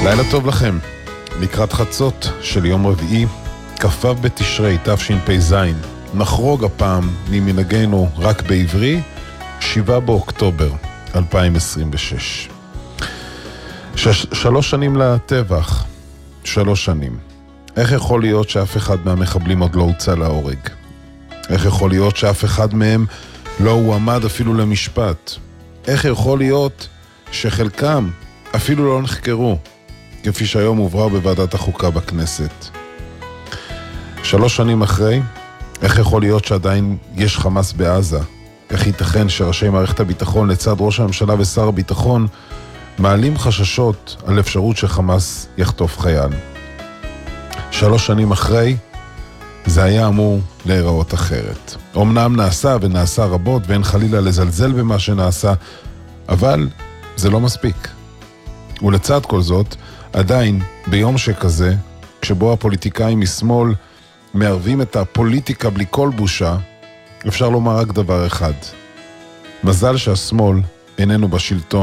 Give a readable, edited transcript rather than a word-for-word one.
לילה טוב לכם. לקראת חצות של יום רביעי, כ"ו בתשרי תשפ"ז, נחרוג הפעם ממנהגנו רק בעברי, 7 באוקטובר 2026. 3 שנים לטבח, 3 שנים. איך יכול להיות שאף אחד מהמחבלים עוד לא הוצא להורג? איך יכול להיות שאף אחד מהם לא הועמד אפילו למשפט? איך יכול להיות שחלקם אפילו לא נחקרו, כפי שהיום הוברר בוועדת החוקה בכנסת? 3 שנים אחרי, איך יכול להיות שעדיין יש חמאס בעזה? איך ייתכן שראשי מערכת הביטחון לצד ראש הממשלה ושר הביטחון מעלים חששות על אפשרות שחמאס יחטוף חייל? 3 שנים אחרי, זה היה אמור להיראות אחרת. אמנם נעשה ונעשה רבות, ואין חלילה לזלזל במה שנעשה, אבל זה לא מספיק. ולצד כל זאת, עדיין ביום שכזה, כשבו הפוליטיקאים משמאל מערבים את הפוליטיקה בלי כל בושה, אפשר לומר רק דבר אחד: מזל שהשמאל איננו בשלטון.